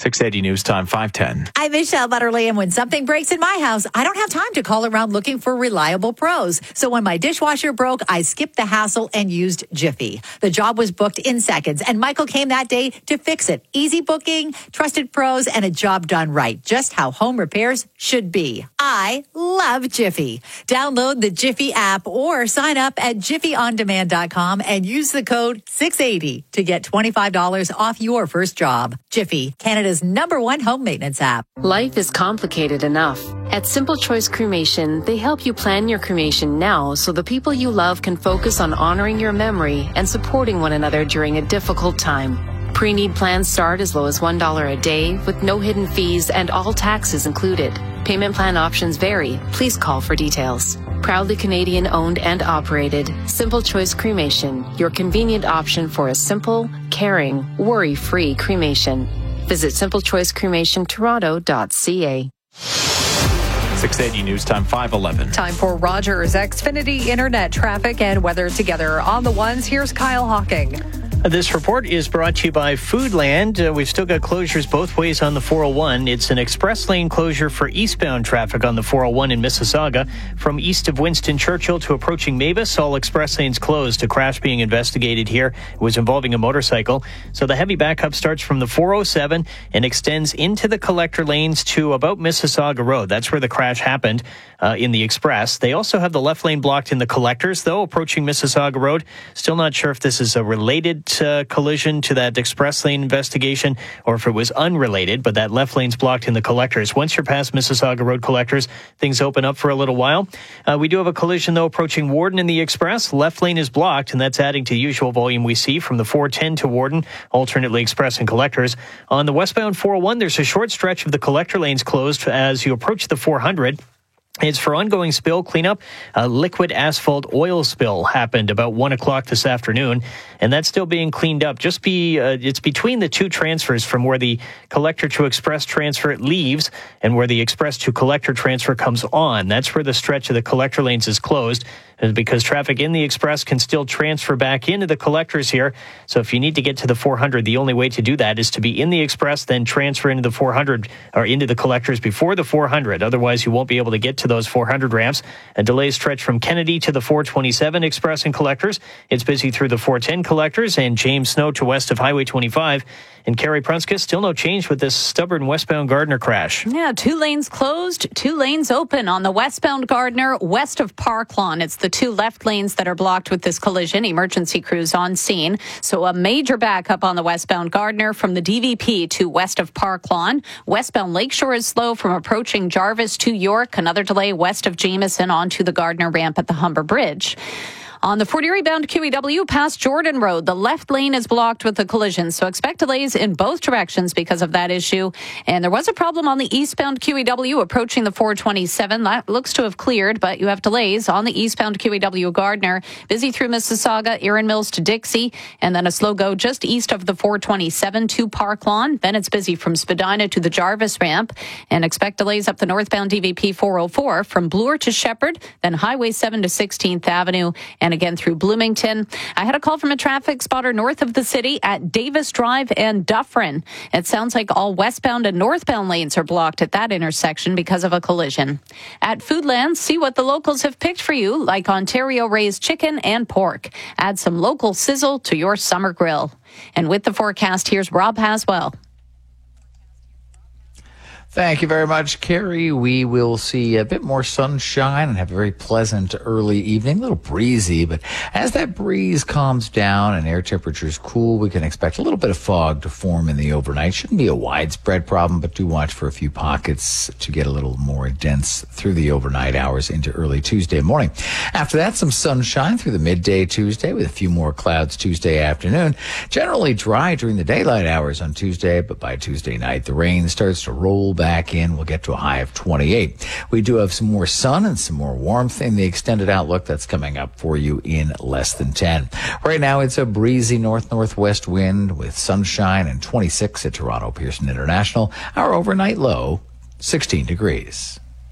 680 News Time, 5:10. I'm Michelle Butterly, and when something breaks in my house, I don't have time to call around looking for reliable pros. So when my dishwasher broke, I skipped the hassle and used Jiffy. The job was booked in seconds, and Michael came that day to fix it. Easy booking, trusted pros, and a job done right. Just how home repairs should be. I love Jiffy. Download the Jiffy app or sign up at jiffyondemand.com and use the code 680 to get $25 off your first job. Jiffy, Canada's #1 home maintenance app. Life is complicated enough. At Simple Choice Cremation, they help you plan your cremation now so the people you love can focus on honoring your memory and supporting one another during a difficult time. Pre-need plans start as low as $1 a day with no hidden fees and all taxes included. Payment plan options vary. Please call for details. Proudly Canadian owned and operated, Simple Choice Cremation, your convenient option for a simple, caring, worry-free cremation. Visit simplechoicecremationtoronto.ca. 680 News Time, 5:11. Time for Rogers Xfinity Internet traffic and weather together. On the ones, here's Kyle Hawking. This report is brought to you by Foodland. We've still got closures both ways on the 401. It's an express lane closure for eastbound traffic on the 401 in Mississauga. From east of Winston Churchill to approaching Mavis, all express lanes closed. A crash being investigated here. It was involving a motorcycle. So the heavy backup starts from the 407 and extends into the collector lanes to about Mississauga Road. That's where the crash happened in the express. They also have the left lane blocked in the collectors, though, approaching Mississauga Road. Still not sure if this is a related collision to that express lane investigation or if it was unrelated, but that left lane's blocked in the collectors. Once you're past Mississauga Road collectors, things open up for a little while. We do have a collision, though, approaching Warden in the express. Left lane is blocked, and that's adding to usual volume we see from the 410 to Warden, alternately express and collectors. On the westbound 401, there's a short stretch of the collector lanes closed as you approach the 400. It's for ongoing spill cleanup. A liquid asphalt oil spill happened about 1 o'clock this afternoon, and that's still being cleaned up. It's between the two transfers from where the collector to express transfer leaves and where the express to collector transfer comes on. That's where the stretch of the collector lanes is closed, because traffic in the express can still transfer back into the collectors here. So if you need to get to the 400, the only way to do that is to be in the express, then transfer into the 400 or into the collectors before the 400. Otherwise, you won't be able to get to those 400 ramps. A delay stretch from Kennedy to the 427 express and collectors. It's busy through the 410 collectors and James Snow to west of Highway 25. And Carrie Prunska, still no change with this stubborn westbound Gardner crash. Yeah, 2 lanes closed, 2 lanes open on the westbound Gardner west of Park Lawn. It's the 2 left lanes that are blocked with this collision. Emergency crews on scene. So a major backup on the westbound Gardner from the DVP to west of Park Lawn. Westbound Lakeshore is slow from approaching Jarvis to York. Another delay west of Jameson onto the Gardner ramp at the Humber Bridge. On the Fort Erie bound QEW past Jordan Road, the left lane is blocked with the collision, so expect delays in both directions because of that issue. And there was a problem on the eastbound QEW approaching the 427. That looks to have cleared, but you have delays on the eastbound QEW Gardner. Busy through Mississauga, Erin Mills to Dixie, and then a slow go just east of the 427 to Park Lawn. Then it's busy from Spadina to the Jarvis ramp. And expect delays up the northbound DVP 404 from Bloor to Shepherd, then Highway 7 to 16th Avenue, and again through Bloomington. I had a call from a traffic spotter north of the city at Davis Drive and Dufferin. It sounds like all westbound and northbound lanes are blocked at that intersection because of a collision. At Foodland, see what the locals have picked for you, like Ontario raised chicken and pork. Add some local sizzle to your summer grill. And with the forecast, here's Rob Haswell. Thank you very much, Carrie. We will see a bit more sunshine and have a very pleasant early evening, a little breezy, but as that breeze calms down and air temperatures cool, we can expect a little bit of fog to form in the overnight. Shouldn't be a widespread problem, but do watch for a few pockets to get a little more dense through the overnight hours into early Tuesday morning. After that, some sunshine through the midday Tuesday with a few more clouds Tuesday afternoon. Generally dry during the daylight hours on Tuesday, but by Tuesday night, the rain starts to roll back in. We'll get to a high of 28. We do have some more sun and some more warmth in the extended outlook that's coming up for you in less than 10. Right now, it's a breezy north-northwest wind with sunshine and 26 at Toronto Pearson International. Our overnight low, 16 degrees.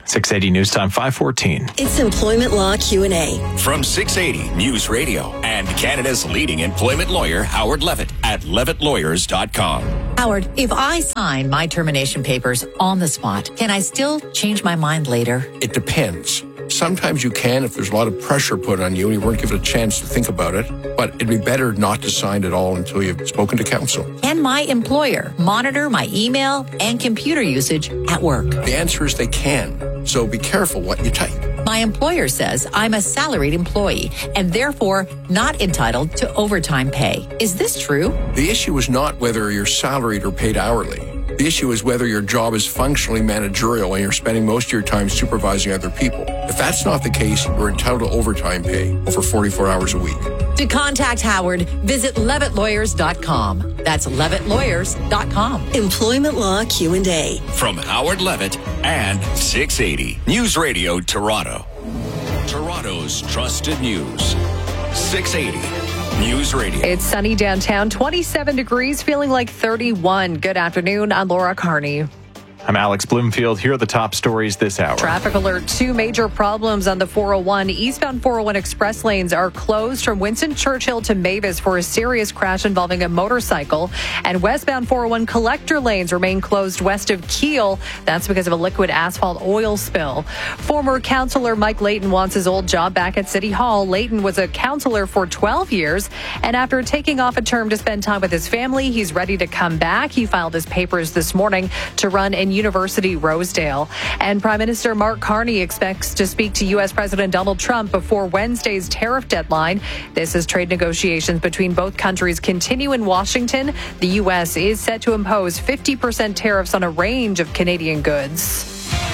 680 News Time 514. It's Employment Law Q&A. From 680 News Radio and Canada's leading employment lawyer, Howard Levitt, at levittlawyers.com. Howard, if I sign my termination papers on the spot, can I still change my mind later? It depends. Sometimes you can if there's a lot of pressure put on you and you weren't given a chance to think about it, but it'd be better not to sign at all until you've spoken to counsel. Can my employer monitor my email and computer usage at work? The answer is they can, so be careful what you type. My employer says I'm a salaried employee and therefore not entitled to overtime pay. Is this true? The issue is not whether you're salaried or paid hourly. The issue is whether your job is functionally managerial and you're spending most of your time supervising other people. If that's not the case, you're entitled to overtime pay over 44 hours a week. To contact Howard, visit levittlawyers.com. That's levittlawyers.com. Employment Law Q&A. From Howard Levitt and 680 News Radio Toronto. Toronto's trusted news. 680 News Radio. It's sunny downtown, 27 degrees, feeling like 31. Good afternoon. I'm Laura Carney. I'm Alex Bloomfield. Here are the top stories this hour. Traffic alert. 2 major problems on the 401. Eastbound 401 express lanes are closed from Winston Churchill to Mavis for a serious crash involving a motorcycle. And westbound 401 collector lanes remain closed west of Keele. That's because of a liquid asphalt oil spill. Former councillor Mike Layton wants his old job back at City Hall. Layton was a councillor for 12 years. And after taking off a term to spend time with his family, he's ready to come back. He filed his papers this morning to run in University Rosedale. And Prime Minister Mark Carney expects to speak to U.S. President Donald Trump before Wednesday's tariff deadline. This as trade negotiations between both countries continue in Washington. The U.S. is set to impose 50% tariffs on a range of Canadian goods.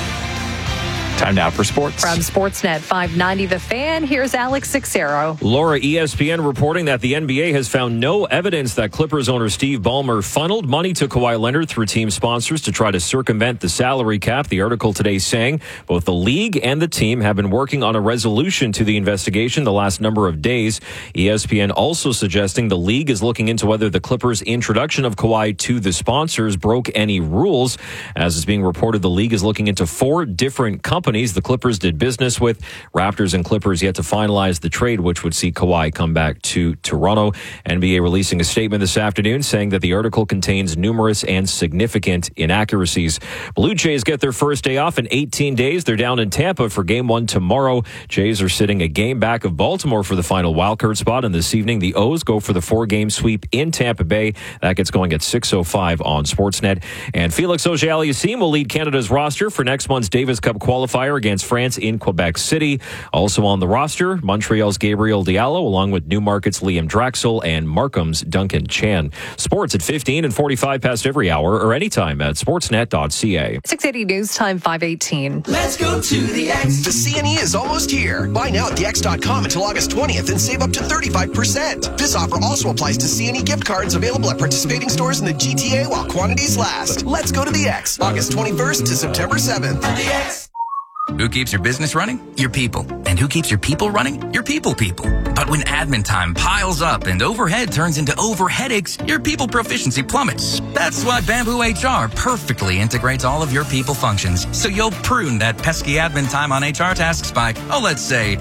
Time now for sports. From Sportsnet 590 The Fan, here's Alex Sixero. Laura, ESPN reporting that the NBA has found no evidence that Clippers owner Steve Ballmer funneled money to Kawhi Leonard through team sponsors to try to circumvent the salary cap. The article today saying both the league and the team have been working on a resolution to the investigation the last number of days. ESPN also suggesting the league is looking into whether the Clippers' introduction of Kawhi to the sponsors broke any rules. As is being reported, the league is looking into 4 different companies the Clippers did business with. Raptors and Clippers yet to finalize the trade, which would see Kawhi come back to Toronto. NBA releasing a statement this afternoon saying that the article contains numerous and significant inaccuracies. Blue Jays get their first day off in 18 days. They're down in Tampa for Game 1 tomorrow. Jays are sitting a game back of Baltimore for the final wildcard spot. And this evening, the O's go for the 4-game sweep in Tampa Bay. That gets going at 6:05 on Sportsnet. And Felix Auger-Aliassime will lead Canada's roster for next month's Davis Cup qualifier against France in Quebec City. Also on the roster, Montreal's Gabriel Diallo, along with Newmarket's Liam Draxel and Markham's Duncan Chan. Sports at 15 and 45 past every hour or anytime at sportsnet.ca. 680 News Time 518. Let's go to the X. The CNE is almost here. Buy now at thex.com until August 20th and save up to 35%. This offer also applies to CNE gift cards available at participating stores in the GTA while quantities last. Let's go to the X. August 21st to September 7th. The X. Who keeps your business running? Your people. And who keeps your people running? Your people. But when admin time piles up and overhead turns into overheadaches, your people proficiency plummets. That's why Bamboo HR perfectly integrates all of your people functions. So you'll prune that pesky admin time on HR tasks by, let's say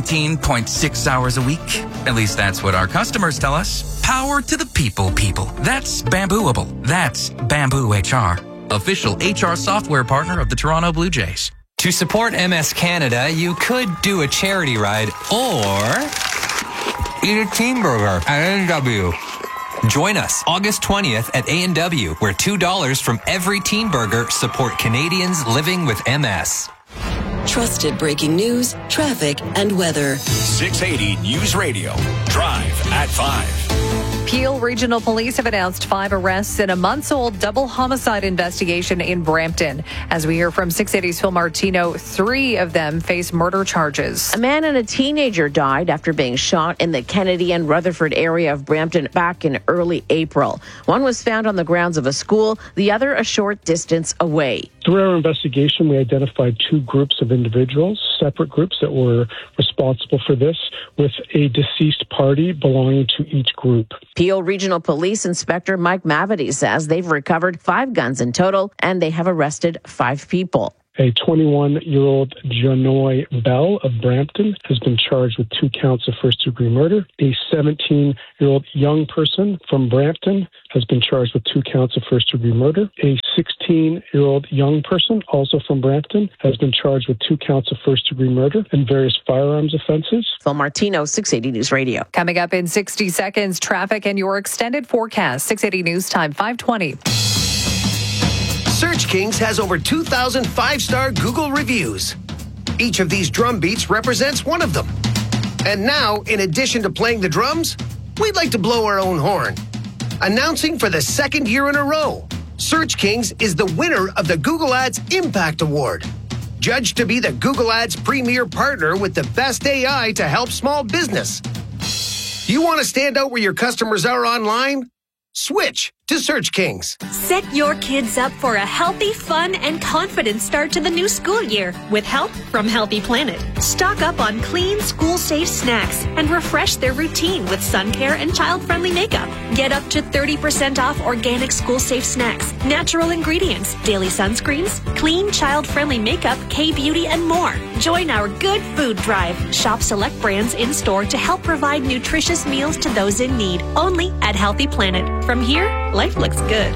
17.6 hours a week. At least that's what our customers tell us. Power to the people. That's Bambooable. That's Bamboo HR. Official HR software partner of the Toronto Blue Jays. To support MS Canada, you could do a charity ride or eat a teen burger at A&W. Join us August 20th at A&W, where $2 from every teen burger support Canadians living with MS. Trusted breaking news, traffic, and weather. 680 News Radio. Drive at 5. Peel Regional Police have announced 5 arrests in a months-old double homicide investigation in Brampton. As we hear from 680's Phil Martino, 3 of them face murder charges. A man and a teenager died after being shot in the Kennedy and Rutherford area of Brampton back in early April. One was found on the grounds of a school, the other a short distance away. Through our investigation, we identified 2 groups of individuals, separate groups that were responsible for this, with a deceased party belonging to each group. Peel Regional Police Inspector Mike Mavity says they've recovered 5 guns in total and they have arrested 5 people. A 21-year-old Janoy Bell of Brampton has been charged with 2 counts of first-degree murder. A 17-year-old young person from Brampton has been charged with 2 counts of first-degree murder. A 16-year-old young person, also from Brampton, has been charged with 2 counts of first-degree murder and various firearms offenses. Phil Martino, 680 News Radio. Coming up in 60 seconds, traffic and your extended forecast. 680 News Time, 5:20. Search Kings has over 2,000 5-star Google reviews. Each of these drum beats represents one of them. And now, in addition to playing the drums, we'd like to blow our own horn. Announcing for the 2nd year in a row, Search Kings is the winner of the Google Ads Impact Award. Judged to be the Google Ads premier partner with the best AI to help small business. You want to stand out where your customers are online? Switch to Search Kings. Set your kids up for a healthy, fun, and confident start to the new school year with help from Healthy Planet. Stock up on clean, school-safe snacks and refresh their routine with sun care and child-friendly makeup. Get up to 30% off organic school-safe snacks, natural ingredients, daily sunscreens, clean, child-friendly makeup, K-beauty, and more. Join our Good Food Drive. Shop select brands in-store to help provide nutritious meals to those in need. Only at Healthy Planet. From here, life looks good.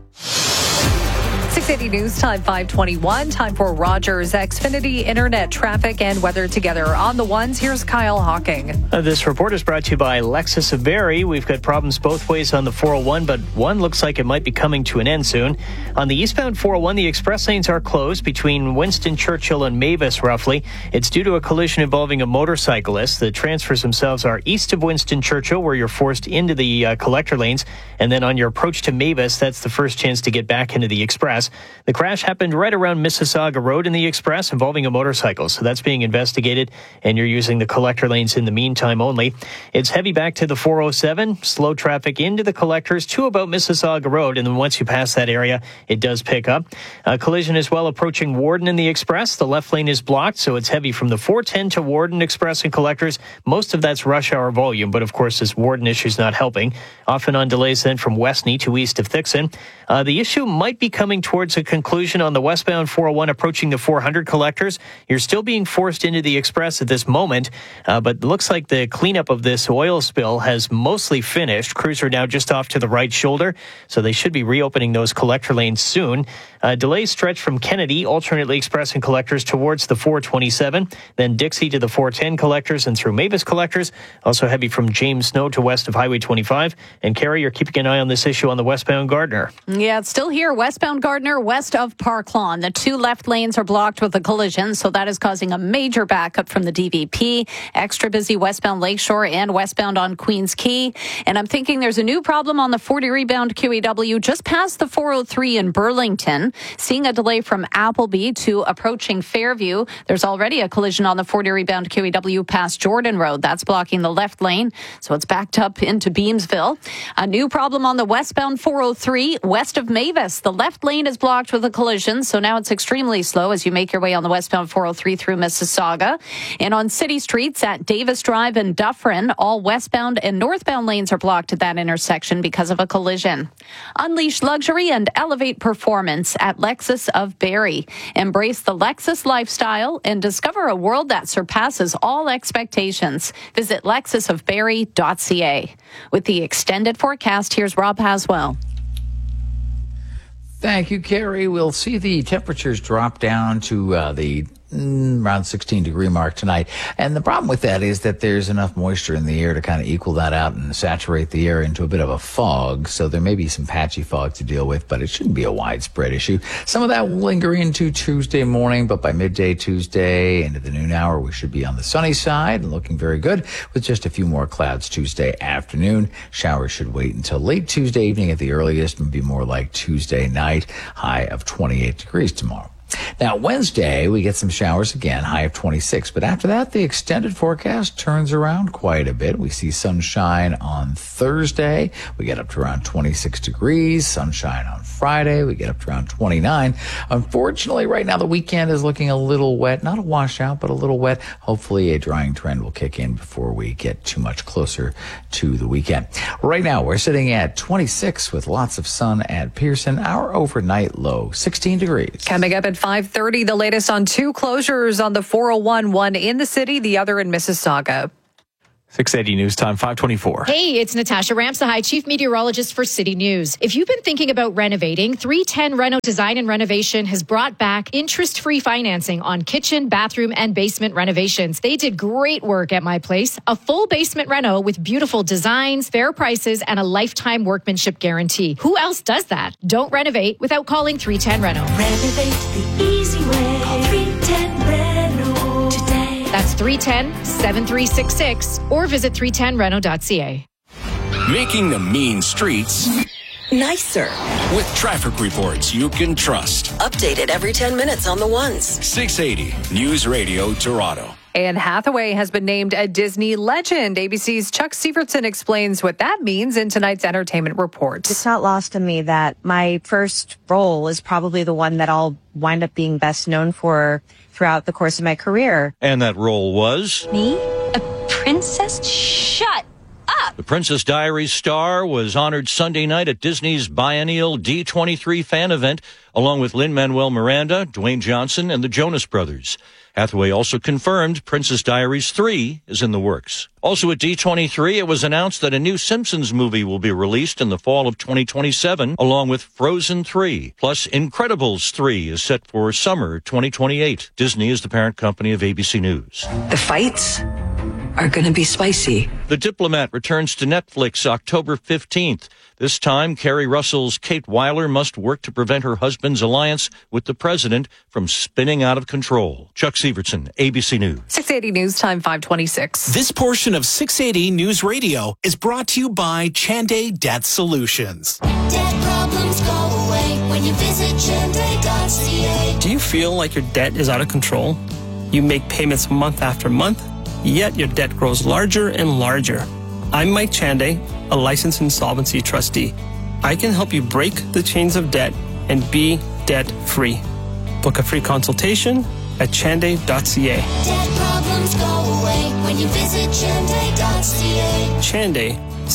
680 News Time, 5:21. Time for Rogers Xfinity Internet traffic and weather together. On the ones, here's Kyle Hawking. This report is brought to you by Lexus of Barrie. We've got problems both ways on the 401, but one looks like it might be coming to an end soon. On the eastbound 401, the express lanes are closed between Winston Churchill and Mavis, roughly. It's due to a collision involving a motorcyclist. The transfers themselves are east of Winston Churchill, where you're forced into the collector lanes, and then on your approach to Mavis, that's the first chance to get back into the express. The crash happened right around Mississauga Road in the express involving a motorcycle, so that's being investigated, and you're using the collector lanes in the meantime only. It's heavy back to the 407, slow traffic into the collectors to about Mississauga Road, and then once you pass that area, it does pick up. A collision as well approaching Warden in the express. The left lane is blocked, so it's heavy from the 410 to Warden Express and collectors. Most of that's rush hour volume, but of course this Warden issue is not helping. Often on delays then from Westney to east of Thixon. The issue might be coming towards a conclusion on the westbound 401 approaching the 400 collectors. You're still being forced into the express at this moment, but it looks like the cleanup of this oil spill has mostly finished. Crews are now just off to the right shoulder, so they should be reopening those collector lanes soon. Delays stretch from Kennedy, alternately express and collectors towards the 427, then Dixie to the 410 collectors and through Mavis collectors. Also heavy from James Snow to west of Highway 25. And Carrie, you're keeping an eye on this issue on the westbound Gardner. Yeah, it's still here. Westbound Gardner, west of Park Lawn. The 2 left lanes are blocked with a collision, so that is causing a major backup from the DVP. Extra busy westbound Lakeshore and westbound on Queens Quay. And I'm thinking there's a new problem on the 40 rebound QEW just past the 403 in Burlington. Seeing a delay from Appleby to approaching Fairview. There's already a collision on the 40 rebound QEW past Jordan Road. That's blocking the left lane, so it's backed up into Beamsville. A new problem on the westbound 403 west of Mavis. The left lane is blocked with a collision, so now it's extremely slow as you make your way on the westbound 403 through Mississauga. And on city streets at Davis Drive and Dufferin, all westbound and northbound lanes are blocked at that intersection because of a collision. Unleash luxury and elevate performance at Lexus of Barrie. Embrace the Lexus lifestyle and discover a world that surpasses all expectations. Visit lexusofbarrie.ca. With the extended forecast, here's Rob Haswell. Thank you, Carrie. We'll see the temperatures drop down to the around 16 degree mark tonight. And the problem with that is that there's enough moisture in the air to kind of equal that out and saturate the air into a bit of a fog. So there may be some patchy fog to deal with, but it shouldn't be a widespread issue. Some of that will linger into Tuesday morning, but by midday Tuesday into the noon hour, we should be on the sunny side and looking very good with just a few more clouds Tuesday afternoon. Showers should wait until late Tuesday evening at the earliest and be more like Tuesday night, high of 28 degrees tomorrow. Now, Wednesday, we get some showers again, high of 26. But after that, the extended forecast turns around quite a bit. We see sunshine on Thursday. We get up to around 26 degrees. Sunshine on Friday. We get up to around 29. Unfortunately, right now, the weekend is looking a little wet. Not a washout, but a little wet. Hopefully, a drying trend will kick in before we get too much closer to the weekend. Right now, we're sitting at 26 with lots of sun at Pearson. Our overnight low, 16 degrees. Coming up at 5:30, the latest on 2 closures on the 401, one in the city, the other in Mississauga. 680 News Time 524. Hey, it's Natasha Ramsahai, Chief Meteorologist for City News. If you've been thinking about renovating, 310 Reno Design and Renovation has brought back interest-free financing on kitchen, bathroom, and basement renovations. They did great work at my place. A full basement reno with beautiful designs, fair prices, and a lifetime workmanship guarantee. Who else does that? Don't renovate without calling 310 Reno. Renovate the easy way. Call 310 Reno today. That's 310-7366 or visit 310reno.ca. Making the mean streets nicer with traffic reports you can trust. Updated every 10 minutes on the ones. 680 News Radio Toronto. Anne Hathaway has been named a Disney legend. ABC's Chuck Severson explains what that means in tonight's entertainment report. It's not lost on me that my first role is probably the one that I'll wind up being best known for throughout the course of my career. And that role was? Me? A princess? Shut up! The Princess Diaries star was honored Sunday night at Disney's biennial D23 fan event, along with Lin-Manuel Miranda, Dwayne Johnson, and the Jonas Brothers. Hathaway also confirmed Princess Diaries 3 is in the works. Also at D23, it was announced that a new Simpsons movie will be released in the fall of 2027, along with Frozen 3. Plus, Incredibles 3 is set for summer 2028. Disney is the parent company of ABC News. The fights are going to be spicy. The Diplomat returns to Netflix October 15th. This time, Kerry Russell's Kate Weiler must work to prevent her husband's alliance with the president from spinning out of control. Chuck Severson, ABC News. 680 News Time 526. This portion of 680 News Radio is brought to you by Chanday Debt Solutions. Debt problems go away when you visit Chanday.ca. Do you feel like your debt is out of control? You make payments month after month, yet your debt grows larger and larger. I'm Mike Chanday, a licensed insolvency trustee. I can help you break the chains of debt and be debt-free. Book a free consultation at chanday.ca. Debt problems go away when you visit Chanday.ca. Chanday,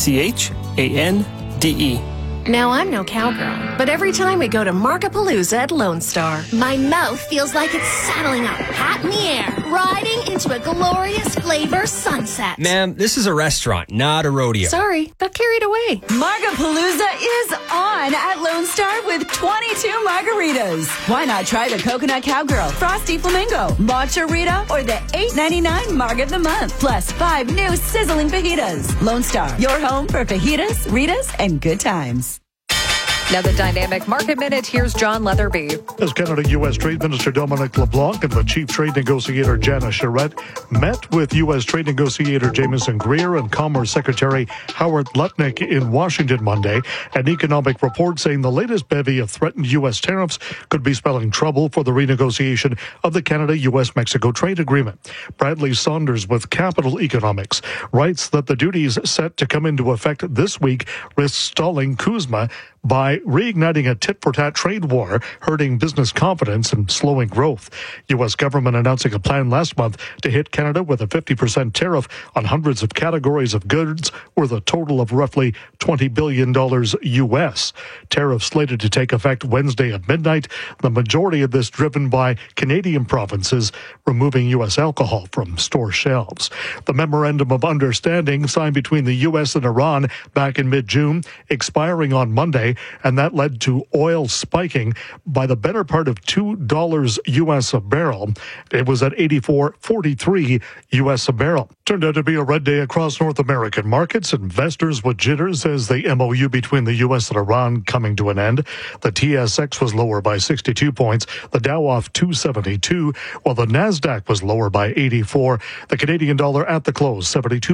C-H-A-N-D-E. Now, I'm no cowgirl, but every time we go to Markapalooza at Lone Star, my mouth feels like it's saddling up hot in the air, riding into a glorious flavor sunset. Ma'am, this is a restaurant, not a rodeo. Sorry, got carried away. Markapalooza is on at Lone Star with 22 margaritas. Why not try the Coconut Cowgirl, Frosty Flamingo, Matcha Rita, or the $8.99 Marg of the Month, plus 5 new sizzling fajitas. Lone Star, your home for fajitas, Ritas, and good times. Now the Dynamic Market Minute, here's John Leatherby. As Canada-U.S. Trade Minister Dominic LeBlanc and the Chief Trade Negotiator Janice Charette met with U.S. Trade Negotiator Jameson Greer and Commerce Secretary Howard Lutnick in Washington Monday, an economic report saying the latest bevy of threatened U.S. tariffs could be spelling trouble for the renegotiation of the Canada-U.S.-Mexico trade agreement. Bradley Saunders with Capital Economics writes that the duties set to come into effect this week risk stalling CUSMA by reigniting a tit-for-tat trade war, hurting business confidence and slowing growth. U.S. government announcing a plan last month to hit Canada with a 50% tariff on hundreds of categories of goods worth a total of roughly $20 billion U.S. Tariffs slated to take effect Wednesday at midnight, the majority of this driven by Canadian provinces removing U.S. alcohol from store shelves. The Memorandum of Understanding signed between the U.S. and Iran back in mid-June, expiring on Monday, and that led to oil spiking by the better part of $2 U.S. a barrel. It was at $84.43 U.S. a barrel. Turned out to be a red day across North American markets. Investors with jitters as the MOU between the U.S. and Iran coming to an end. The TSX was lower by 62 points, the Dow off 272, while the NASDAQ was lower by 84. The Canadian dollar at the close,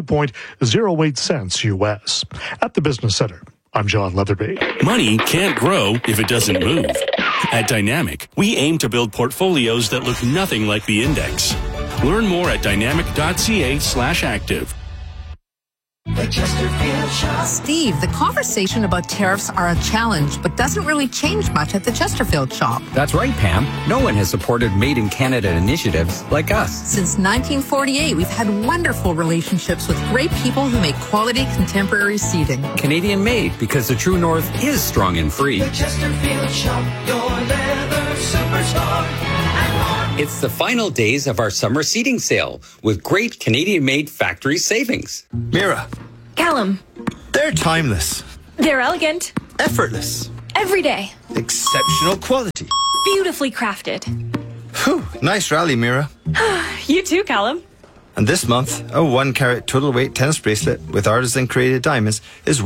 72.08 cents U.S. At the Business Center, I'm John Leatherby. Money can't grow if it doesn't move. At Dynamic, we aim to build portfolios that look nothing like the index. Learn more at dynamic.ca/active. The Chesterfield Shop. Steve, the conversation about tariffs are a challenge, but doesn't really change much at the Chesterfield Shop. That's right, Pam. No one has supported Made in Canada initiatives like us. Since 1948, we've had wonderful relationships with great people who make quality contemporary seating. Canadian made, because the true north is strong and free. The Chesterfield Shop, your leather superstar. It's the final days of our summer seating sale with great Canadian-made factory savings. Mira. Callum. They're timeless. They're elegant. Effortless. Everyday. Exceptional quality. Beautifully crafted. Whew, nice rally, Mira. You too, Callum. And this month, a 1-carat total weight tennis bracelet with artisan-created diamonds is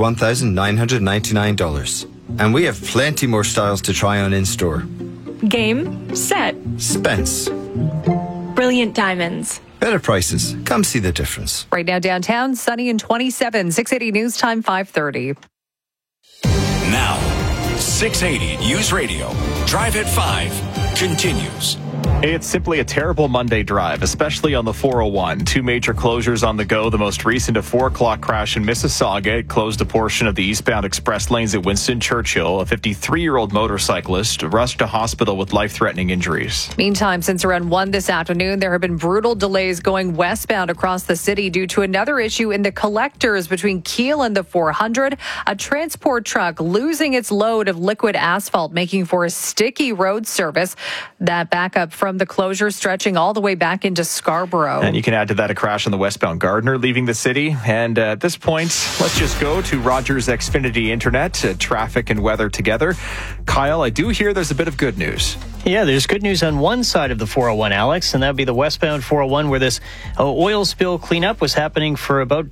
$1,999. And we have plenty more styles to try on in-store. Game. Set. Spence. Brilliant diamonds. Better prices. Come see the difference. Right now downtown, sunny and 27. 680 News Time, 5:30. Now, 680 News Radio. Drive at 5 continues. It's simply a terrible Monday drive, especially on the 401. 2 major closures on the go. The most recent, a 4 o'clock crash in Mississauga. It closed a portion of the eastbound express lanes at Winston Churchill. A 53-year-old motorcyclist rushed to hospital with life-threatening injuries. Meantime, since around 1 this afternoon, there have been brutal delays going westbound across the city due to another issue in the collectors between Keele and the 400. A transport truck losing its load of liquid asphalt, making for a sticky road service. That backup from the closure stretching all the way back into Scarborough. And you can add to that a crash on the westbound Gardiner leaving the city. And at this point, let's just go to Rogers Xfinity Internet, traffic and weather together. Kyle, I do hear there's a bit of good news. Yeah, there's good news on one side of the 401, Alex, and that would be the westbound 401, where this oil spill cleanup was happening for about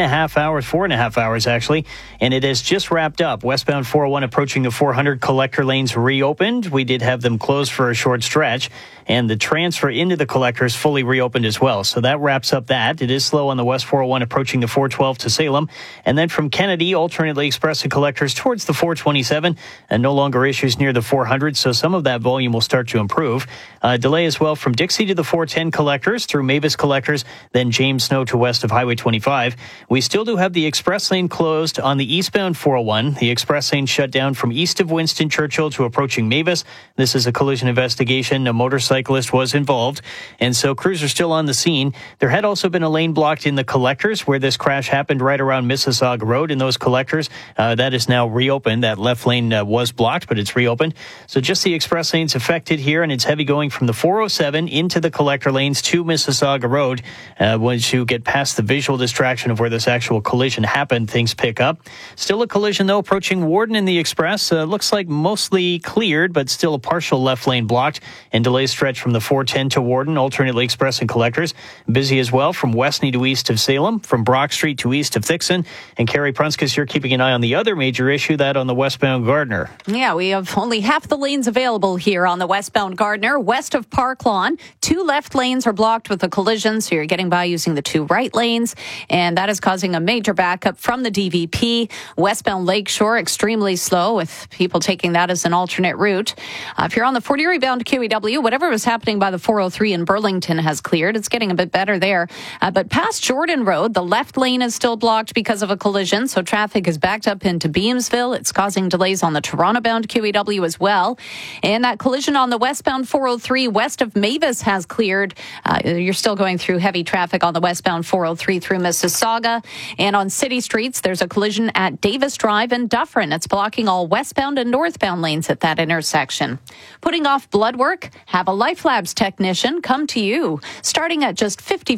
4.5 hours actually, and it has just wrapped up. Westbound 401 approaching the 400 collector lanes reopened. We did have them closed for a short stretch, and the transfer into the collectors fully reopened as well. So that wraps up that. It is slow on the West 401 approaching the 412 to Salem, and then from Kennedy, alternately express and collectors towards the 427, and no longer issues near the 400, so some of that volume will start to improve. Delay as well from Dixie to the 410 collectors through Mavis collectors, then James Snow to west of Highway 25. We still do have the express lane closed on the eastbound 401. The express lane shut down from east of Winston Churchill to approaching Mavis. This is a collision investigation. A motorcyclist was involved, and so crews are still on the scene. There had also been a lane blocked in the collectors where this crash happened right around Mississauga Road in those collectors. That is now reopened. That left lane was blocked, but it's reopened. So just the express lanes affected here, and it's heavy going from the 407 into the collector lanes to Mississauga Road. Once you get past the visual distraction of where this actual collision happened, things pick up. Still a collision, though, approaching Warden in the express. Looks like mostly cleared, but still a partial left lane blocked, and delays stretch from the 410 to Warden, alternately express and collectors. Busy as well from Westney to east of Salem, from Brock Street to east of Thixon. And Carrie Prunskis here keeping an eye on the other major issue, that on the westbound Gardiner. Yeah, we have only half the lanes available here on the westbound Gardiner, west of Park Lawn. 2 left lanes are blocked with a collision, so you're getting by using the 2 right lanes, and that is causing a major backup from the DVP. Westbound Lakeshore, extremely slow, with people taking that as an alternate route. If you're on the Fort Erie bound QEW, whatever was happening by the 403 in Burlington has cleared. It's getting a bit better there. But past Jordan Road, the left lane is still blocked because of a collision, so traffic is backed up into Beamsville. It's causing delays on the Toronto bound QEW as well. And that collision on the westbound 403 west of Mavis has cleared. You're still going through heavy traffic on the westbound 403 through Mississauga. And on city streets, there's a collision at Davis Drive and Dufferin. It's blocking all westbound and northbound lanes at that intersection. Putting off blood work? Have a Life Labs technician come to you, starting at just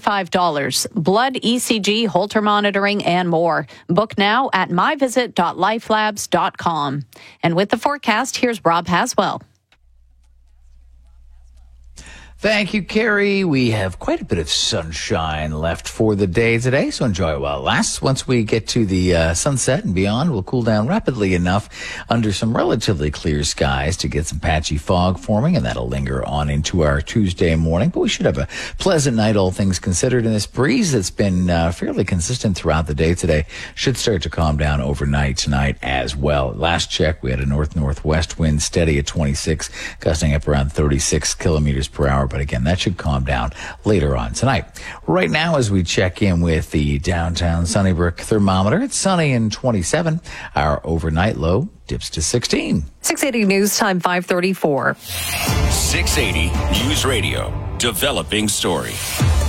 $55. Blood, ECG, Holter monitoring, and more. Book now at myvisit.lifelabs.com. And with the forecast, here's Rob Haswell. Thank you, Carrie. We have quite a bit of sunshine left for the day today, so enjoy it while it lasts. Once we get to the sunset and beyond, we'll cool down rapidly enough under some relatively clear skies to get some patchy fog forming, and that'll linger on into our Tuesday morning. But we should have a pleasant night, all things considered, and this breeze that's been fairly consistent throughout the day today should start to calm down overnight tonight as well. Last check, we had a north-northwest wind steady at 26, gusting up around 36 kilometers per hour. But again, that should calm down later on tonight. Right now, as we check in with the downtown Sunnybrook thermometer, it's sunny and 27. Our overnight low dips to 16. 680 News Time, 5:34. 680 News Radio, developing story.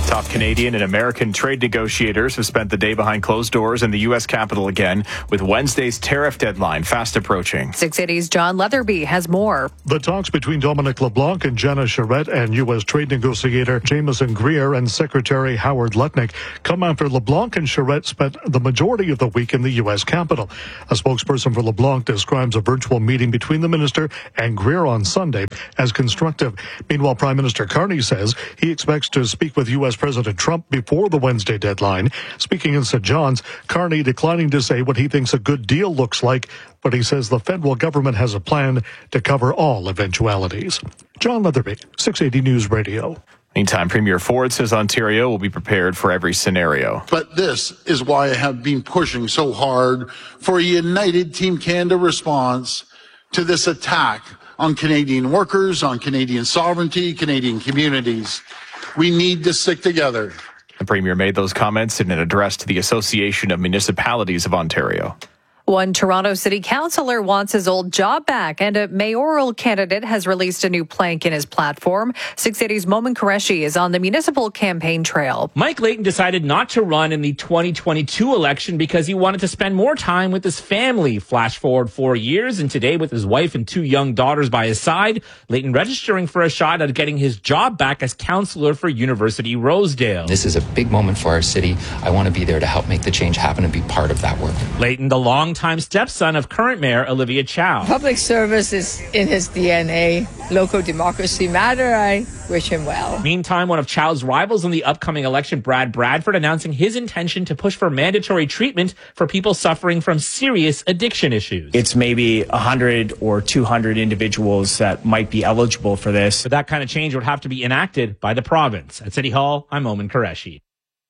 Top Canadian and American trade negotiators have spent the day behind closed doors in the U.S. Capitol again, with Wednesday's tariff deadline fast approaching. 680's John Leatherby has more. The talks between Dominic LeBlanc and Jenna Charette and U.S. trade negotiator Jameson Greer and Secretary Howard Lutnick come after LeBlanc and Charette spent the majority of the week in the U.S. Capitol. A spokesperson for LeBlanc describes a virtual meeting between the minister and Greer on Sunday as constructive. Meanwhile, Prime Minister Carney says he expects to speak with U.S. President Trump before the Wednesday deadline. Speaking in St. John's, Carney declining to say what he thinks a good deal looks like, but he says the federal government has a plan to cover all eventualities. John Leatherby, 680 News Radio. Meantime, Premier Ford says Ontario will be prepared for every scenario. But this is why I have been pushing so hard for a united Team Canada response to this attack on Canadian workers, on Canadian sovereignty, Canadian communities. We need to stick together. The Premier made those comments in an address to the Association of Municipalities of Ontario. One Toronto City Councillor wants his old job back, and a mayoral candidate has released a new plank in his platform. 680's Momin Qureshi is on the municipal campaign trail. Mike Layton decided not to run in the 2022 election because he wanted to spend more time with his family. Flash forward 4 years, and today with his wife and 2 young daughters by his side, Layton registering for a shot at getting his job back as councillor for University Rosedale. This is a big moment for our city. I want to be there to help make the change happen and be part of that work. Layton, the longtime stepson of current mayor Olivia Chow. Public service is in his DNA. Local democracy matter. I wish him well. Meantime, one of Chow's rivals in the upcoming election, Brad Bradford, announcing his intention to push for mandatory treatment for people suffering from serious addiction issues. It's maybe 100 or 200 individuals that might be eligible for this. But that kind of change would have to be enacted by the province. At City Hall, I'm Momin Qureshi.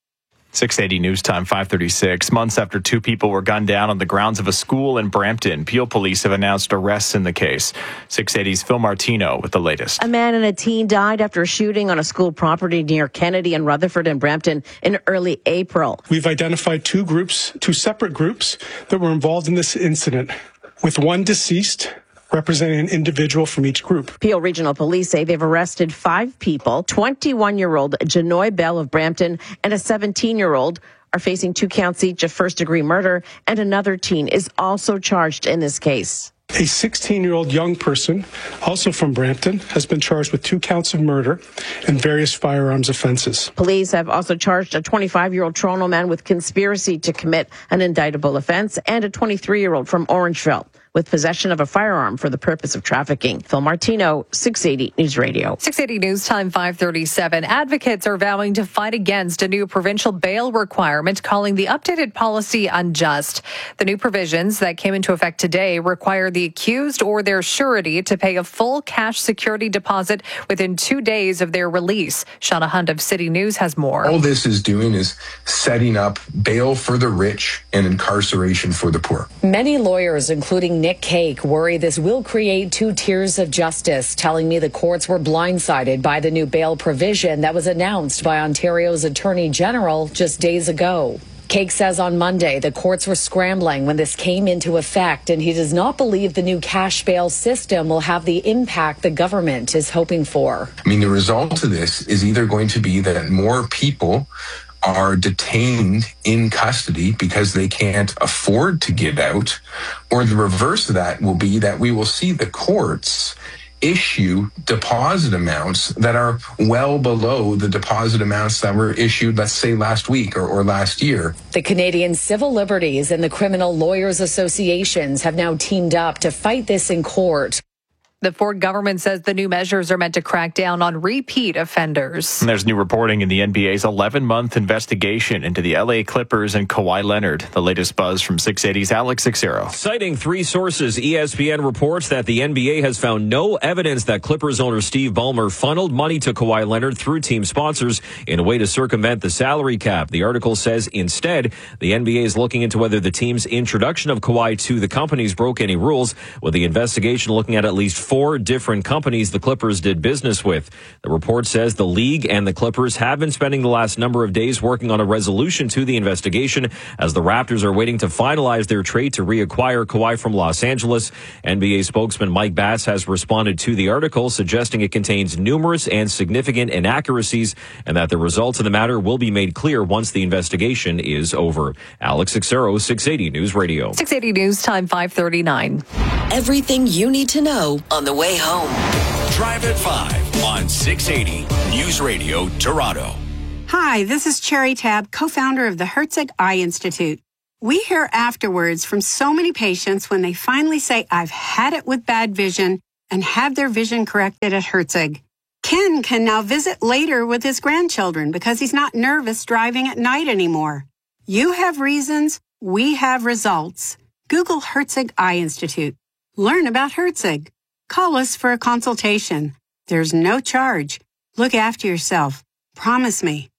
680 News Time, 5:36. Months after 2 people were gunned down on the grounds of a school in Brampton, Peel police have announced arrests in the case. 680's Phil Martino with the latest. A man and a teen died after a shooting on a school property near Kennedy and Rutherford in Brampton in early April. We've identified 2 separate groups that were involved in this incident, with one deceased representing an individual from each group. Peel Regional Police say they've arrested 5 people. 21-year-old Janoy Bell of Brampton and a 17-year-old are facing 2 counts each of first-degree murder, and another teen is also charged in this case. A 16-year-old young person, also from Brampton, has been charged with 2 counts of murder and various firearms offenses. Police have also charged a 25-year-old Toronto man with conspiracy to commit an indictable offense and a 23-year-old from Orangeville with possession of a firearm for the purpose of trafficking. Phil Martino, 680 News Radio. 680 News Time, 5:37. Advocates are vowing to fight against a new provincial bail requirement, calling the updated policy unjust. The new provisions that came into effect today require the accused or their surety to pay a full cash security deposit within 2 days of their release. Shauna Hunt of City News has more. All this is doing is setting up bail for the rich and incarceration for the poor. Many lawyers, including Nick Cake, worry this will create 2 tiers of justice, telling me the courts were blindsided by the new bail provision that was announced by Ontario's Attorney General just days ago. Cake says on Monday the courts were scrambling when this came into effect, and he does not believe the new cash bail system will have the impact the government is hoping for. I mean, the result of this is either going to be that more people are detained in custody because they can't afford to get out, or the reverse of that will be that we will see the courts issue deposit amounts that are well below the deposit amounts that were issued, let's say, last week or last year. The Canadian Civil Liberties and the Criminal Lawyers Associations have now teamed up to fight this in court. The Ford government says the new measures are meant to crack down on repeat offenders. And there's new reporting in the NBA's 11-month investigation into the LA Clippers and Kawhi Leonard. The latest buzz from 680's Alex Sixero. Citing 3 sources, ESPN reports that the NBA has found no evidence that Clippers owner Steve Ballmer funneled money to Kawhi Leonard through team sponsors in a way to circumvent the salary cap. The article says instead, the NBA is looking into whether the team's introduction of Kawhi to the companies broke any rules, with the investigation looking at least 4 different companies the Clippers did business with. The report says the league and the Clippers have been spending the last number of days working on a resolution to the investigation as the Raptors are waiting to finalize their trade to reacquire Kawhi from Los Angeles. NBA spokesman Mike Batts has responded to the article, suggesting it contains numerous and significant inaccuracies and that the results of the matter will be made clear once the investigation is over. Alex Xero, 680 News Radio. 680 News Time, 5:39. Everything you need to know on the way home. Drive at 5 on 680 News Radio Toronto. Hi, this is Cherry Tab, co-founder of the Herzig Eye Institute. We hear afterwards from so many patients when they finally say, I've had it with bad vision, and have their vision corrected at Herzig. Ken can now visit later with his grandchildren because he's not nervous driving at night anymore. You have reasons, we have results. Google Herzig Eye Institute. Learn about Herzig. Call us for a consultation. There's no charge. Look after yourself. Promise me.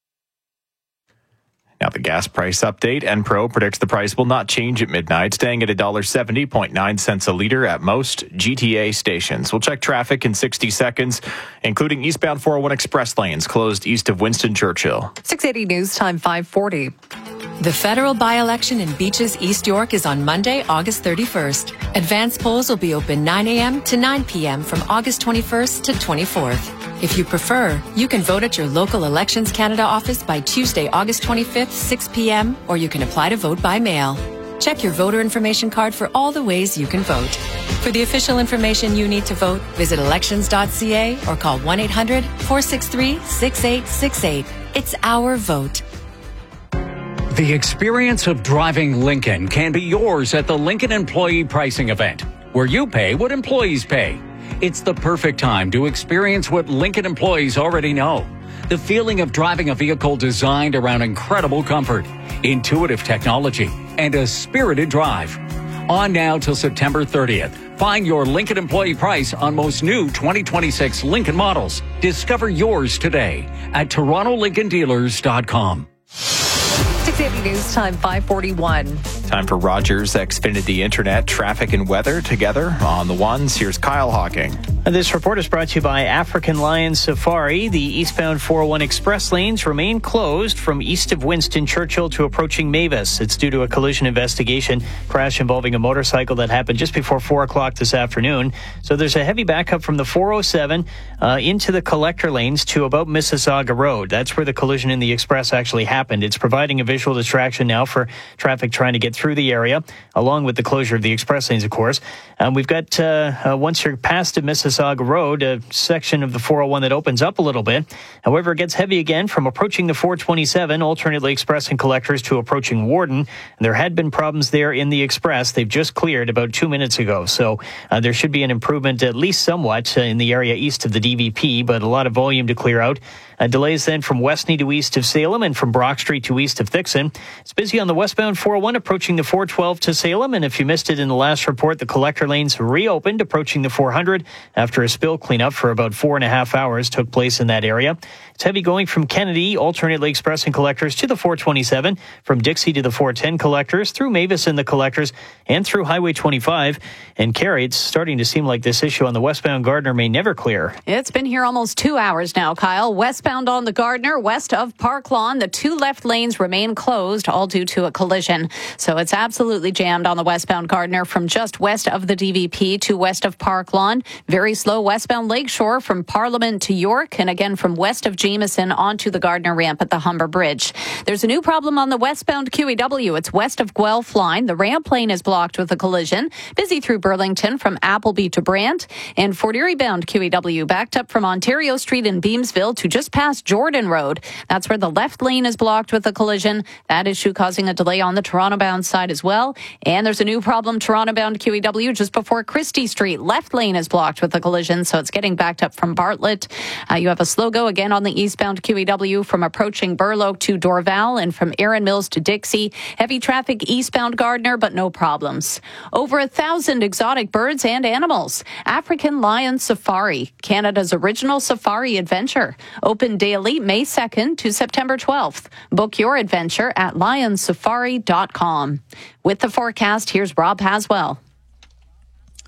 Now the gas price update. Enpro predicts the price will not change at midnight, staying at $1.70.9 a liter at most GTA stations. We'll check traffic in 60 seconds, including eastbound 401 express lanes closed east of Winston Churchill. 680 News Time, 540. The federal by-election in Beaches, East York is on Monday, August 31st. Advanced polls will be open 9 a.m. to 9 p.m. from August 21st to 24th. If you prefer, you can vote at your local Elections Canada office by Tuesday, August 25th, 6 p.m., or you can apply to vote by mail. Check your voter information card for all the ways you can vote. For the official information you need to vote, visit elections.ca or call 1-800-463-6868. It's our vote. The experience of driving Lincoln can be yours at the Lincoln Employee Pricing Event, where you pay what employees pay. It's the perfect time to experience what Lincoln employees already know. The feeling of driving a vehicle designed around incredible comfort, intuitive technology, and a spirited drive. On now till September 30th. Find your Lincoln employee price on most new 2026 Lincoln models. Discover yours today at TorontoLincolnDealers.com. 680 News Time, 541. Time for Rogers Xfinity Internet, traffic and weather together on the ones. Here's Kyle Hawking. This report is brought to you by African Lion Safari. The eastbound 401 express lanes remain closed from east of Winston Churchill to approaching Mavis. It's due to a collision investigation, crash involving a motorcycle that happened just before 4 o'clock this afternoon. So there's a heavy backup from the 407 into the collector lanes to about Mississauga Road. That's where the collision in the express actually happened. It's providing a visual distraction now for traffic trying to get through the area, along with the closure of the express lanes, of course. We've got, once you're past the Mississauga Road, a section of the 401 that opens up a little bit. However, it gets heavy again from approaching the 427, alternately express and collectors, to approaching Warden. There had been problems there in the express. They've just cleared about 2 minutes ago. So there should be an improvement, at least somewhat, in the area east of the DVP, but a lot of volume to clear out. Delays then from Westney to east of Salem and from Brock Street to east of Thixon. It's busy on the westbound 401 approaching the 412 to Salem. And if you missed it in the last report, the collector lanes reopened approaching the 400 after a spill cleanup for about 4.5 hours took place in that area. It's heavy going from Kennedy, alternately express and collectors, to the 427, from Dixie to the 410 collectors, through Mavis and the collectors, and through Highway 25. And Carrie, it's starting to seem like this issue on the westbound Gardner may never clear. It's been here almost 2 hours now, Kyle. Westbound on the Gardner, west of Park Lawn, the 2 left lanes remain closed, all due to a collision. So it's absolutely jammed on the westbound Gardner from just west of the DVP to west of Park Lawn. Very slow westbound Lakeshore from Parliament to York, and again from west of Jameson onto the Gardner ramp at the Humber Bridge. There's a new problem on the westbound QEW. It's west of Guelph line. The ramp lane is blocked with a collision. Busy through Burlington from Appleby to Brant. And Fort Erie bound QEW backed up from Ontario Street in Beamsville to just past Jordan Road. That's where the left lane is blocked with a collision. That issue causing a delay on the Toronto bound side as well. And there's a new problem Toronto bound QEW just before Christie Street. Left lane is blocked with a collision, so it's getting backed up from Bartlett. You have a slow go again on the eastbound QEW from approaching Burloak to Dorval and from Erin Mills to Dixie. Heavy traffic eastbound Gardner, but no problems. Over 1,000 exotic birds and animals. African Lion Safari, Canada's original safari adventure. Open daily May 2nd to September 12th. Book your adventure at lionsafari.com. With the forecast, here's Rob Haswell.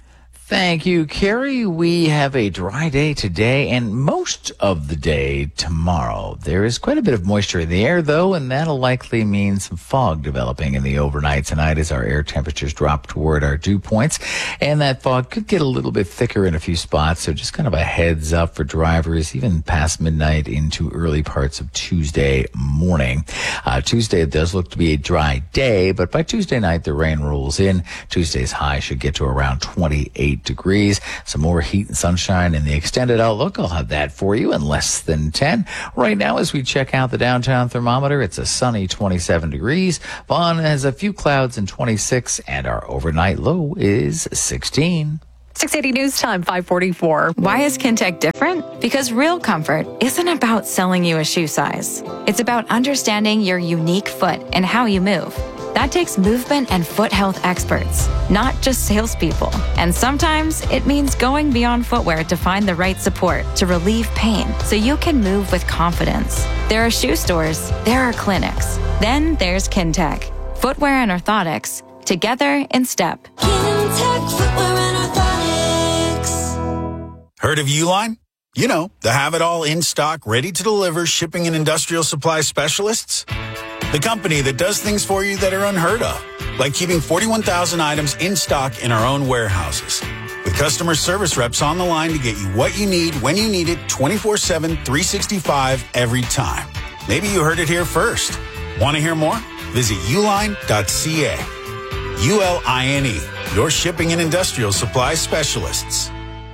Thank you, Carrie. We have a dry day today and most of the day tomorrow. There is quite a bit of moisture in the air, though, and that'll likely mean some fog developing in the overnight tonight as our air temperatures drop toward our dew points. And that fog could get a little bit thicker in a few spots, so just kind of a heads up for drivers, even past midnight into early parts of Tuesday morning. Tuesday, it does look to be a dry day, but by Tuesday night, the rain rolls in. Tuesday's high should get to around 28 degrees. Some more heat and sunshine in the extended outlook. I'll have that for you in less than 10. Right now, as we check out the downtown thermometer, it's a sunny 27 degrees. Vaughan has a few clouds and 26, and our overnight low is 16. 680 News Time, 544. Why is Kintec different? Because real comfort isn't about selling you a shoe size. It's about understanding your unique foot and how you move. That takes movement and foot health experts, not just salespeople. And sometimes it means going beyond footwear to find the right support to relieve pain so you can move with confidence. There are shoe stores, there are clinics. Then there's Kintec. Footwear and orthotics, together in step. Kintec Footwear and Orthotics. Heard of Uline? You know, the have-it-all in-stock, ready-to-deliver shipping and industrial supply specialists. The company that does things for you that are unheard of, like keeping 41,000 items in stock in our own warehouses. With customer service reps on the line to get you what you need when you need it 24/7, 365 every time. Maybe you heard it here first. Want to hear more? Visit uline.ca. ULINE, your shipping and industrial supply specialists.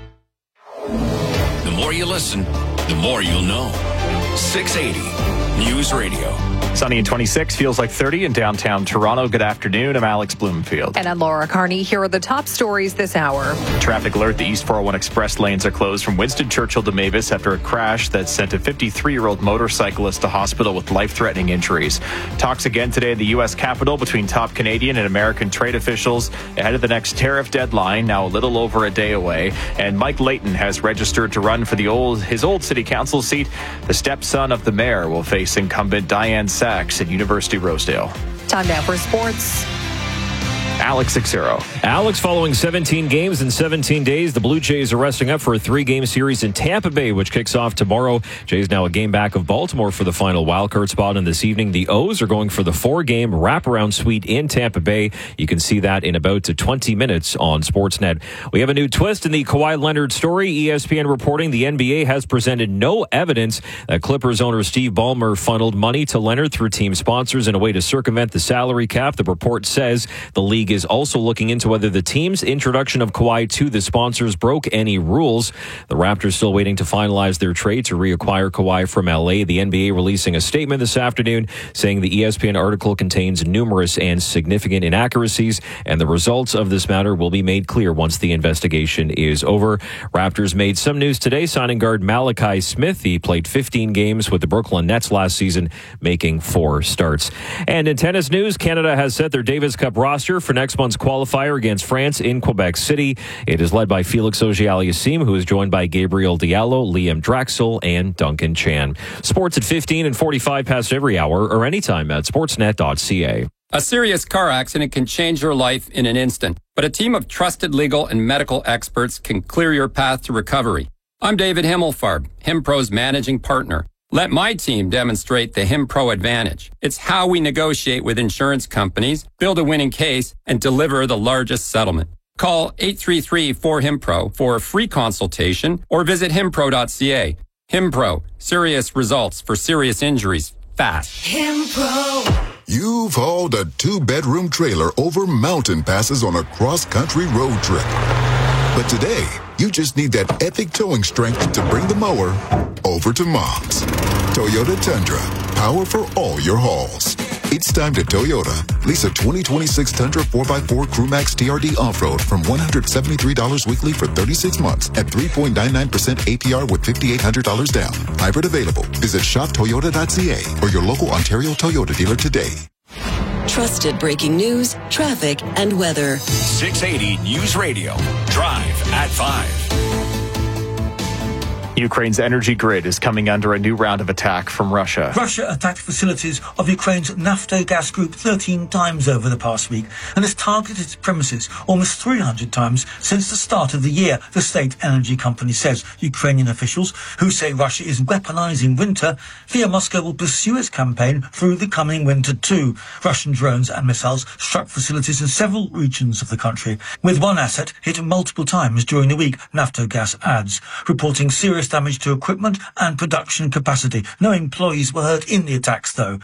The more you listen, the more you'll know. 680 News Radio. Sunny and 26, feels like 30 in downtown Toronto. Good afternoon. I'm Alex Bloomfield. And I'm Laura Carney. Here are the top stories this hour. Traffic alert. The East 401 Express lanes are closed from Winston Churchill to Mavis after a crash that sent a 53-year-old motorcyclist to hospital with life-threatening injuries. Talks again today in the U.S. Capitol between top Canadian and American trade officials ahead of the next tariff deadline, now a little over a day away. And Mike Layton has registered to run for his old city council seat. The stepson of the mayor will face incumbent Diane Sachs at University Rosedale. Time now for sports. Alex Xero. Alex, following 17 games in 17 days, the Blue Jays are resting up for a 3-game series in Tampa Bay, which kicks off tomorrow. Jays now a game back of Baltimore for the final wildcard spot. And this evening, the O's are going for the 4-game wraparound sweep in Tampa Bay. You can see that in about 20 minutes on Sportsnet. We have a new twist in the Kawhi Leonard story. ESPN reporting the NBA has presented no evidence that Clippers owner Steve Ballmer funneled money to Leonard through team sponsors in a way to circumvent the salary cap. The report says the league is also looking into whether the team's introduction of Kawhi to the sponsors broke any rules. The Raptors still waiting to finalize their trade to reacquire Kawhi from LA. The NBA releasing a statement this afternoon saying the ESPN article contains numerous and significant inaccuracies, and the results of this matter will be made clear once the investigation is over. Raptors made some news today, signing guard Malachi Smith. He played 15 games with the Brooklyn Nets last season, making 4 starts. And in tennis news, Canada has set their Davis Cup roster for next month's qualifier against France in Quebec City. It is led by Felix Auger-Aliassime, who is joined by Gabriel Diallo, Liam Draxel, and Duncan Chan. Sports at 15 and 45 past every hour or anytime at sportsnet.ca. A serious car accident can change your life in an instant, but a team of trusted legal and medical experts can clear your path to recovery. I'm David Himmelfarb, HimPro's managing partner. Let my team demonstrate the HimPro advantage. It's how we negotiate with insurance companies, build a winning case, and deliver the largest settlement. Call 833-4HIMPRO for a free consultation or visit himpro.ca. HimPro, serious results for serious injuries, fast. HimPro. You've hauled a 2-bedroom trailer over mountain passes on a cross-country road trip. But today, you just need that epic towing strength to bring the mower over to Mom's. Toyota Tundra, power for all your hauls. It's time to Toyota. Lease a 2026 Tundra 4x4 CrewMax TRD off-road from $173 weekly for 36 months at 3.99% APR with $5,800 down. Hybrid available. Visit shoptoyota.ca or your local Ontario Toyota dealer today. Trusted breaking news, traffic, and weather. 680 News Radio. Drive at 5. Ukraine's energy grid is coming under a new round of attack from Russia. Russia attacked facilities of Ukraine's Naftogaz group 13 times over the past week and has targeted its premises almost 300 times since the start of the year, the state energy company says. Ukrainian officials, who say Russia is weaponizing winter, fear Moscow will pursue its campaign through the coming winter too. Russian drones and missiles struck facilities in several regions of the country, with one asset hit multiple times during the week, Naftogaz adds, reporting serious damage to equipment and production capacity. No employees were hurt in the attacks, though.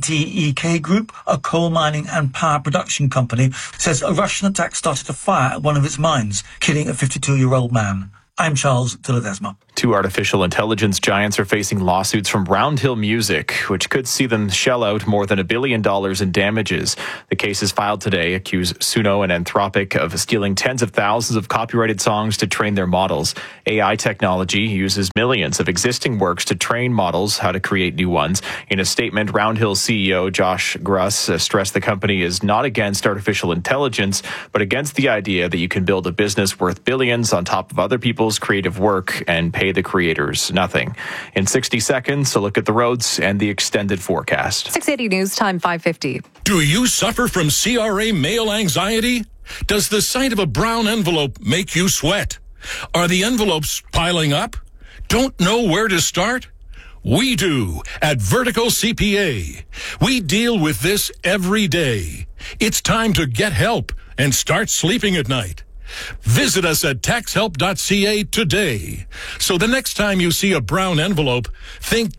DTEK Group, a coal mining and power production company, says a Russian attack started a fire at one of its mines, killing a 52-year-old man. I'm Charles de Ledesma. Two artificial intelligence giants are facing lawsuits from Roundhill Music, which could see them shell out more than $1 billion in damages. The cases filed today accuse Suno and Anthropic of stealing tens of thousands of copyrighted songs to train their models. AI technology uses millions of existing works to train models how to create new ones. In a statement, Roundhill CEO Josh Gruss stressed the company is not against artificial intelligence, but against the idea that you can build a business worth billions on top of other people's creative work and pay the creators nothing. In 60 seconds, a look at the roads and the extended forecast. 680 News Time 5:50. Do you suffer from CRA mail anxiety? Does the sight of a brown envelope make you sweat? Are the envelopes piling up? Don't know where to start? We do at Vertical CPA. We deal with this every day. It's time to get help and start sleeping at night. Visit us at taxhelp.ca today. So the next time you see a brown envelope, think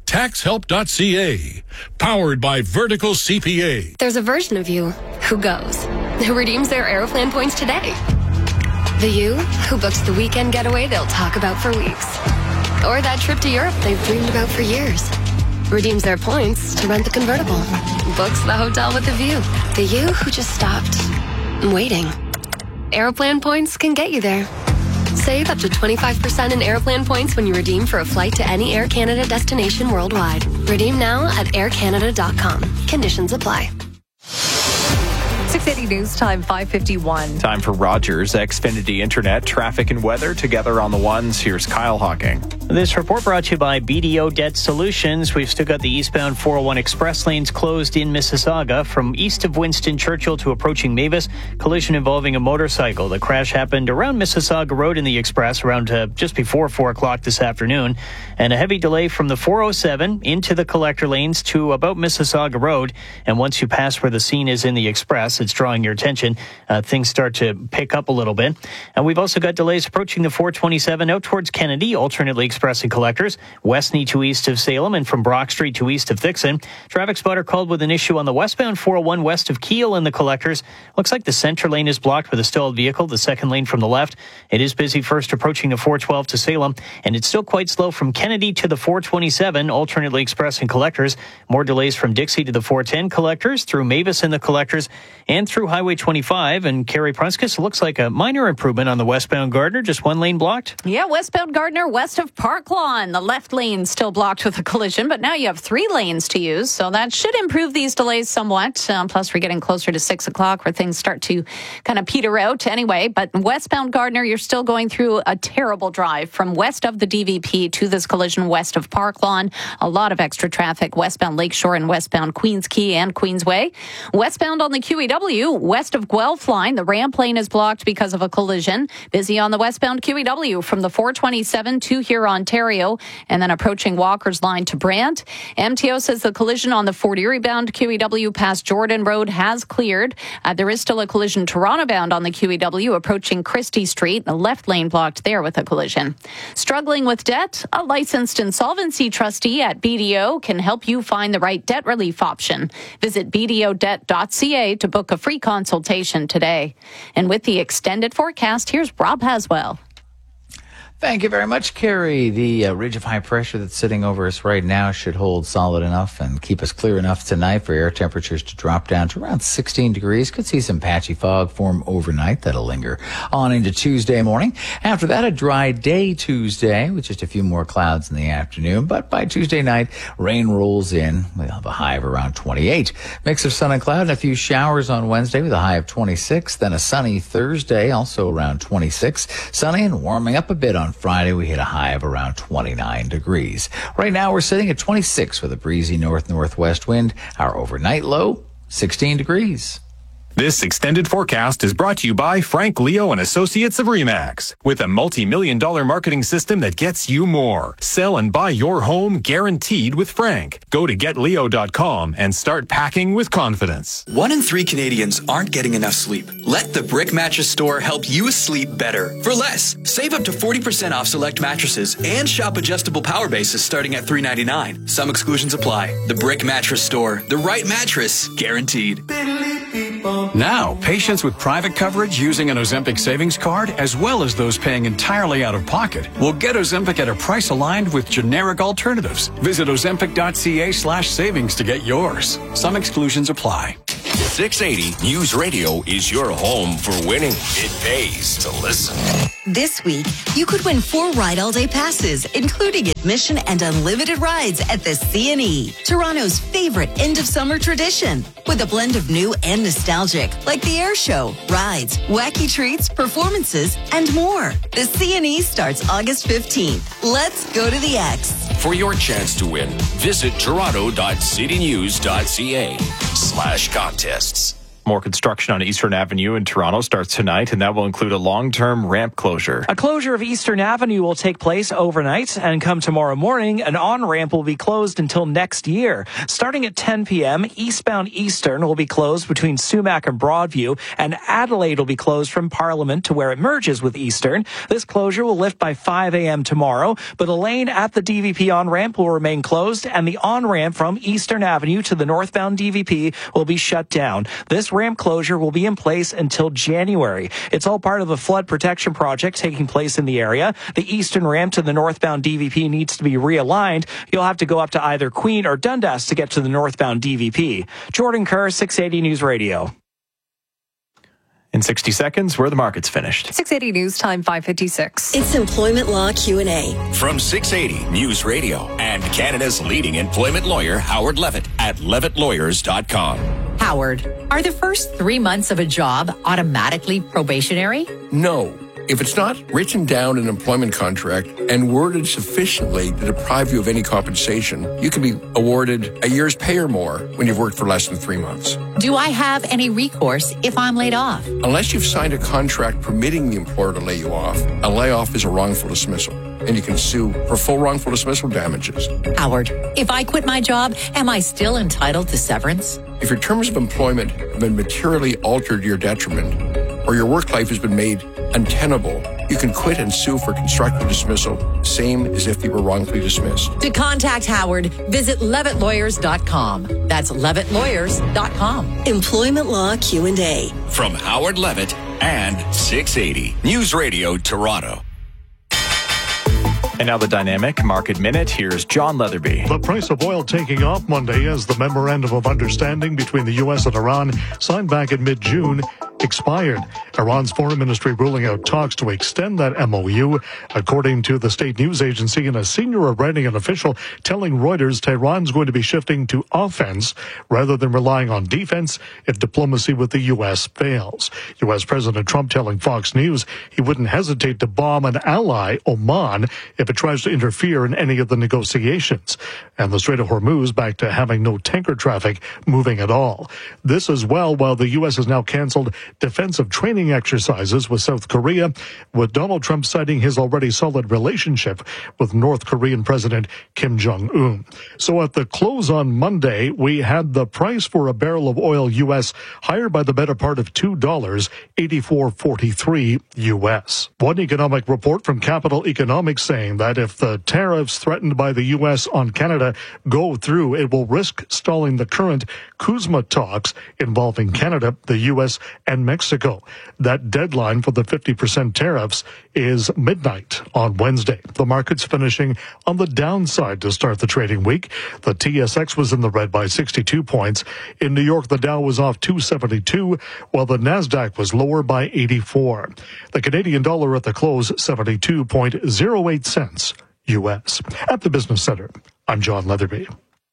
taxhelp.ca. Powered by Vertical CPA. There's a version of you who goes, who redeems their Aeroplan points today. The you who books the weekend getaway they'll talk about for weeks. Or that trip to Europe they've dreamed about for years. Redeems their points to rent the convertible. Books the hotel with the view. The you who just stopped waiting. Aeroplan points can get you there. Save up to 25% in Aeroplan points when you redeem for a flight to any Air Canada destination worldwide. Redeem now at aircanada.com. Conditions apply. 680 News Time 5:51. Time for Rogers Xfinity Internet, traffic and weather together on the ones. Here's Kyle Hawking. This report brought to you by BDO Debt Solutions. We've still got the eastbound 401 express lanes closed in Mississauga from east of Winston Churchill to approaching Mavis. Collision involving a motorcycle. The crash happened around Mississauga Road in the express around just before 4 o'clock this afternoon. And a heavy delay from the 407 into the collector lanes to about Mississauga Road. And once you pass where the scene is in the express, it's drawing your attention. Things start to pick up a little bit. And we've also got delays approaching the 427 out towards Kennedy, alternately expressing collectors, Westney to east of Salem and from Brock Street to east of Thixon. Traffic spotter called with an issue on the westbound 401 west of Kiel in the collectors. Looks like the center lane is blocked with a stalled vehicle, the second lane from the left. It is busy first approaching the 412 to Salem, and it's still quite slow from Kennedy to the 427, alternately expressing collectors. More delays from Dixie to the 410 collectors, through Mavis in the collectors, and through Highway 25 and Carey Prunskis. Looks like a minor improvement on the westbound Gardner, just one lane blocked. Yeah, westbound Gardner, west of Parklawn. The left lane still blocked with a collision, but now you have 3 lanes to use, so that should improve these delays somewhat. Plus, we're getting closer to 6 o'clock where things start to kind of peter out anyway. But westbound Gardner, you're still going through a terrible drive from west of the DVP to this collision west of Parklawn. A lot of extra traffic westbound Lakeshore and westbound Queens Quay and Queensway. Westbound on the QEW, west of Guelph line, the ramp lane is blocked because of a collision. Busy on the westbound QEW from the 427 to here, Ontario, and then approaching Walker's line to Brant. MTO says the collision on the Fort Erie bound QEW past Jordan Road has cleared. There is still a collision Toronto bound on the QEW approaching Christie Street. The left lane blocked there with a collision. Struggling with debt? A licensed insolvency trustee at BDO can help you find the right debt relief option. Visit bdodebt.ca to book a free consultation today. And with the extended forecast, here's Rob Haswell. Thank you very much, Carrie. The ridge of high pressure that's sitting over us right now should hold solid enough and keep us clear enough tonight for air temperatures to drop down to around 16 degrees. Could see some patchy fog form overnight that'll linger on into Tuesday morning. After that, a dry day Tuesday with just a few more clouds in the afternoon. But by Tuesday night, rain rolls in. We'll have a high of around 28. Mix of sun and cloud and a few showers on Wednesday with a high of 26. Then a sunny Thursday, also around 26. Sunny and warming up a bit on on Friday, we hit a high of around 29 degrees. Right now, we're sitting at 26 with a breezy north-northwest wind. Our overnight low, 16 degrees. This extended forecast is brought to you by Frank Leo and Associates of RE/MAX. With a multi-million-dollar marketing system that gets you more. Sell and buy your home guaranteed with Frank. Go to getleo.com and start packing with confidence. 1 in 3 Canadians aren't getting enough sleep. Let the Brick Mattress Store help you sleep better for less. Save up to 40% off select mattresses and shop adjustable power bases starting at $3.99. Some exclusions apply. The Brick Mattress Store. The right mattress guaranteed. Now, patients with private coverage using an Ozempic savings card, as well as those paying entirely out of pocket, will get Ozempic at a price aligned with generic alternatives. Visit ozempic.ca/savings to get yours. Some exclusions apply. 680 News Radio is your home for winning. It pays to listen. This week, you could win 4 Ride All Day passes, including admission and unlimited rides at the C&E, Toronto's favorite end-of-summer tradition. With a blend of new and nostalgic, like the air show, rides, wacky treats, performances, and more. The C&E starts August 15th. Let's go to the X. For your chance to win, visit toronto.citynews.ca/contests. More construction on Eastern Avenue in Toronto starts tonight, and that will include a long-term ramp closure. A closure of Eastern Avenue will take place overnight, and come tomorrow morning, an on-ramp will be closed until next year. Starting at 10 p.m., eastbound Eastern will be closed between Sumac and Broadview, and Adelaide will be closed from Parliament to where it merges with Eastern. This closure will lift by 5 a.m. tomorrow, but a lane at the DVP on-ramp will remain closed, and the on-ramp from Eastern Avenue to the northbound DVP will be shut down. This ramp closure will be in place until January. It's all part of a flood protection project taking place in the area. The eastern ramp to the northbound DVP needs to be realigned. You'll have to go up to either Queen or Dundas to get to the northbound DVP. Jordan Kerr, 680 News Radio. In 60 seconds, where the market's finished. 680 News Time, 5:56. It's Employment Law Q&A. From 680 News Radio and Canada's leading employment lawyer, Howard Levitt, at levittlawyers.com. Howard, are the first 3 months of a job automatically probationary? No. If it's not written down in an employment contract and worded sufficiently to deprive you of any compensation, you can be awarded a year's pay or more when you've worked for less than 3 months. Do I have any recourse if I'm laid off? Unless you've signed a contract permitting the employer to lay you off, a layoff is a wrongful dismissal, and you can sue for full wrongful dismissal damages. Howard, if I quit my job, am I still entitled to severance? If your terms of employment have been materially altered to your detriment, or your work life has been made untenable, you can quit and sue for constructive dismissal, same as if you were wrongfully dismissed. To contact Howard, visit levittlawyers.com. That's levittlawyers.com. Employment Law Q&A. From Howard Levitt and 680 News Radio Toronto. And now the Dynamic Market Minute. Here's John Leatherby. The price of oil taking off Monday as the memorandum of understanding between the U.S. and Iran, signed back in mid-June, expired. Iran's foreign ministry ruling out talks to extend that MOU, according to the state news agency and a senior Iranian official telling Reuters Tehran's going to be shifting to offense rather than relying on defense if diplomacy with the U.S. fails. U.S. President Trump telling Fox News he wouldn't hesitate to bomb an ally, Oman, if it tries to interfere in any of the negotiations. And the Strait of Hormuz back to having no tanker traffic moving at all. This as well while the U.S. has now canceled defensive training exercises with South Korea, with Donald Trump citing his already solid relationship with North Korean President Kim Jong-un. So at the close on Monday, we had the price for a barrel of oil U.S. higher by the better part of $2, $84.43 U.S. One economic report from Capital Economics saying that if the tariffs threatened by the U.S. on Canada go through, it will risk stalling the current CUSMA talks involving Canada, the U.S., and Mexico. That deadline for the 50% tariffs is midnight on Wednesday. The market's finishing on the downside to start the trading week. The TSX was in the red by 62 points. In New York, the Dow was off 272, while the Nasdaq was lower by 84. The Canadian dollar at the close, 72.08 cents U.S. At the Business Center, I'm John Leatherby.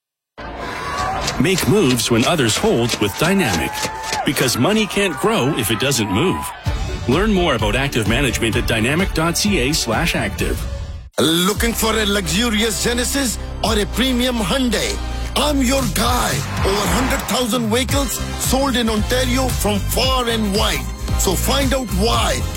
Make moves when others hold with Dynamic, because money can't grow if it doesn't move. Learn more about active management at dynamic.ca/active. Looking for a luxurious Genesis or a premium Hyundai? I'm your guy. Over 100,000 vehicles sold in Ontario from far and wide. So find out why